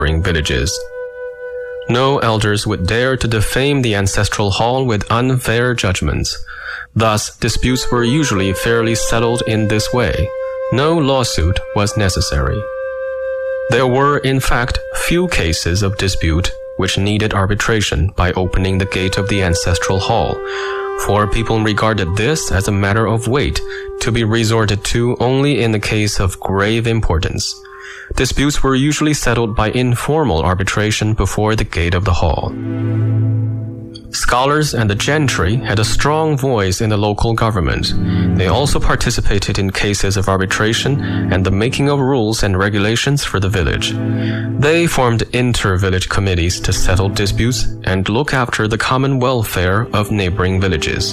neighboring villages. No elders would dare to defame the ancestral hall with unfair judgments. Thus, disputes were usually fairly settled in this way. No lawsuit was necessary. There were, in fact, few cases of dispute which needed arbitration by opening the gate of the ancestral hall, for people regarded this as a matter of weight, to be resorted to only in the case of grave importance. Disputes were usually settled by informal arbitration before the gate of the hall. Scholars and the gentry had a strong voice in the local government. They also participated in cases of arbitration and the making of rules and regulations for the village. They formed inter-village committees to settle disputes and look after the common welfare of neighboring villages.